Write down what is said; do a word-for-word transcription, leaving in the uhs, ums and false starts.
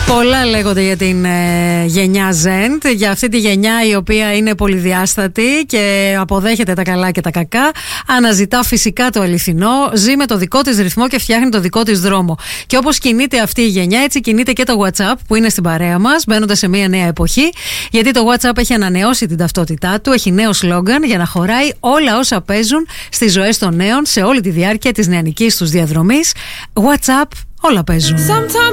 Πολλά λέγονται για την ε, γενιά Zend, για αυτή τη γενιά η οποία είναι πολυδιάστατη και αποδέχεται τα καλά και τα κακά, αναζητά φυσικά το αληθινό, ζει με το δικό της ρυθμό και φτιάχνει το δικό της δρόμο. Και όπως κινείται αυτή η γενιά, έτσι κινείται και το WhatsApp που είναι στην παρέα μας, μπαίνοντας σε μια νέα εποχή, γιατί το WhatsApp έχει ανανεώσει την ταυτότητά του, έχει νέο σλόγγαν για να χωράει όλα όσα παίζουν στις ζωές των νέων σε όλη τη διάρκεια της νεανικής τους διαδρομής. WhatsApp, όλα παίζουν.